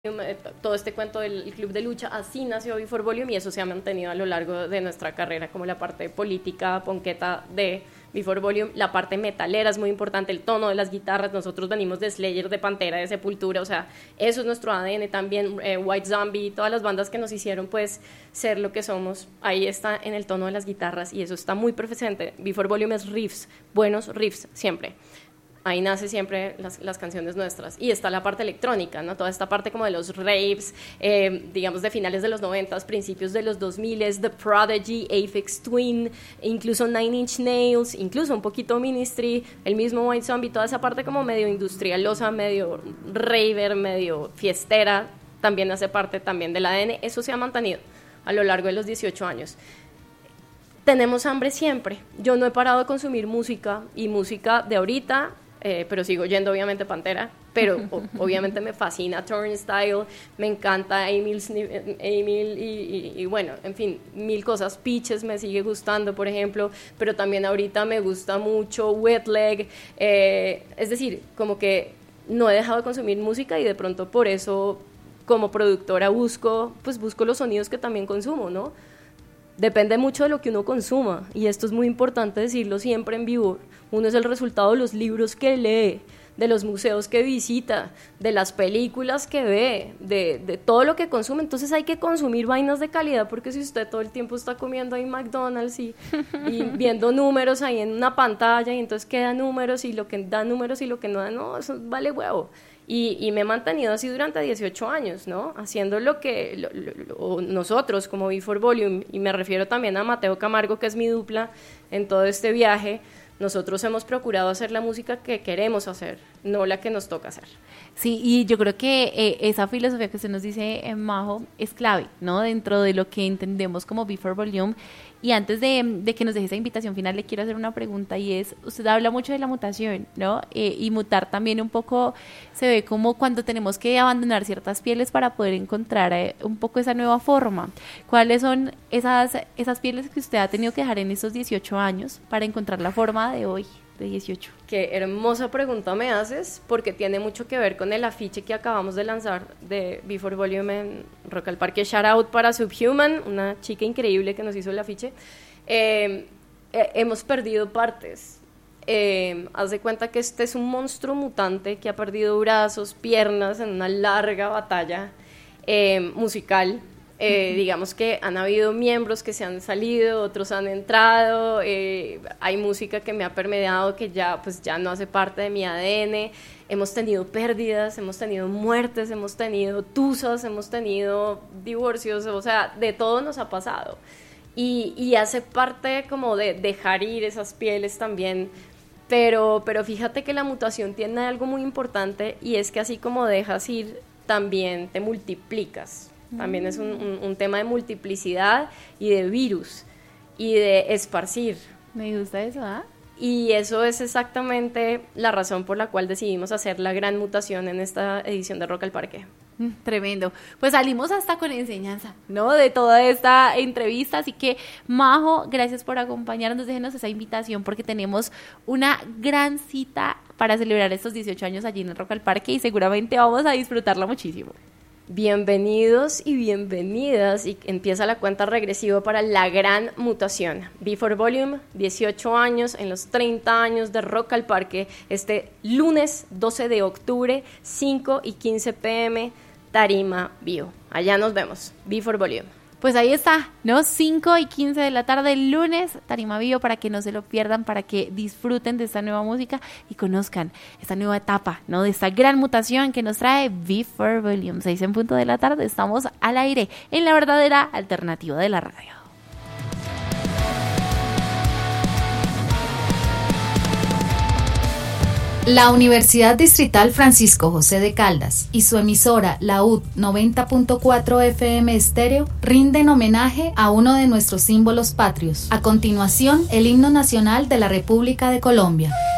todo este cuento del club de lucha, así nació Before Volume y eso se ha mantenido a lo largo de nuestra carrera, como la parte política, ponqueta de Before Volume, la parte metalera es muy importante, el tono de las guitarras, nosotros venimos de Slayer, de Pantera, de Sepultura, o sea, eso es nuestro ADN también, White Zombie, todas las bandas que nos hicieron pues ser lo que somos, ahí está en el tono de las guitarras y eso está muy presente. Before Volume es riffs, buenos riffs siempre. Ahí nace siempre las canciones nuestras. Y está la parte electrónica, ¿no? Toda esta parte como de los raves, digamos de finales de los 90s, principios de los 2000s, The Prodigy, Aphex Twin, incluso Nine Inch Nails, incluso un poquito Ministry, el mismo White Zombie, toda esa parte como medio industrialosa, medio raver, medio fiestera, también hace parte también del ADN. Eso se ha mantenido a lo largo de los 18 años. Tenemos hambre siempre. Yo no he parado de consumir música y música de ahorita, pero sigo oyendo obviamente Pantera, pero obviamente me fascina Turnstile, me encanta Emil y bueno, en fin, mil cosas. Peaches me sigue gustando, por ejemplo, pero también ahorita me gusta mucho Wet Leg, es decir, como que no he dejado de consumir música y de pronto por eso como productora busco los sonidos que también consumo, ¿no? Depende mucho de lo que uno consuma y esto es muy importante decirlo siempre en vivo. Uno es el resultado de los libros que lee, de los museos que visita, de las películas que ve, de todo lo que consume. Entonces hay que consumir vainas de calidad porque si usted todo el tiempo está comiendo ahí McDonald's y viendo números ahí en una pantalla y entonces queda números y lo que da números y lo que no da, no, eso vale huevo. Y me he mantenido así durante 18 años, ¿no? Haciendo lo que nosotros como Before Volume, y me refiero también a Mateo Camargo, que es mi dupla en todo este viaje, nosotros hemos procurado hacer la música que queremos hacer, no la que nos toca hacer. Sí, y yo creo que esa filosofía que usted nos dice, Majo, es clave, ¿no? Dentro de lo que entendemos como Before Volume. Y antes de que nos deje esa invitación final, le quiero hacer una pregunta y es, usted habla mucho de la mutación, ¿no? Y mutar también un poco se ve como cuando tenemos que abandonar ciertas pieles para poder encontrar un poco esa nueva forma. ¿Cuáles son esas pieles que usted ha tenido que dejar en estos 18 años para encontrar la forma de hoy, de 18? Qué hermosa pregunta me haces, porque tiene mucho que ver con el afiche que acabamos de lanzar de Before Volume en Rock al Parque. Shout out para Subhuman, una chica increíble que nos hizo el afiche. Hemos perdido partes. Haz de cuenta que este es un monstruo mutante que ha perdido brazos, piernas en una larga batalla musical. Digamos que han habido miembros que se han salido, otros han entrado, hay música que me ha permeado que ya no hace parte de mi ADN, hemos tenido pérdidas, hemos tenido muertes, hemos tenido tusas, hemos tenido divorcios, o sea, de todo nos ha pasado y hace parte como de dejar ir esas pieles también, pero fíjate que la mutación tiene algo muy importante y es que así como dejas ir, también te multiplicas. También es un tema de multiplicidad y de virus y de esparcir. Me gusta eso, ¿ah? Y eso es exactamente la razón por la cual decidimos hacer la gran mutación en esta edición de Rock al Parque. Tremendo. Pues salimos hasta con enseñanza, ¿no? De toda esta entrevista. Así que, Majo, gracias por acompañarnos. Déjenos esa invitación porque tenemos una gran cita para celebrar estos 18 años allí en el Rock al Parque y seguramente vamos a disfrutarla muchísimo. Bienvenidos y bienvenidas y empieza la cuenta regresiva para la gran mutación. Before Volume, 18 años en los 30 años de Rock al Parque, este lunes 12 de octubre, 5 y 15 p.m, Tarima Bio. Allá nos vemos, Before Volume. Pues ahí está, ¿no? 5 y 15 de la tarde, el lunes, Tarima Bio, para que no se lo pierdan, para que disfruten de esta nueva música y conozcan esta nueva etapa, ¿no? De esta gran mutación que nos trae Before Volume. 6 en punto de la tarde, estamos al aire en la verdadera alternativa de la radio. La Universidad Distrital Francisco José de Caldas y su emisora, la UD 90.4 FM Estéreo, rinden homenaje a uno de nuestros símbolos patrios. A continuación, el himno nacional de la República de Colombia.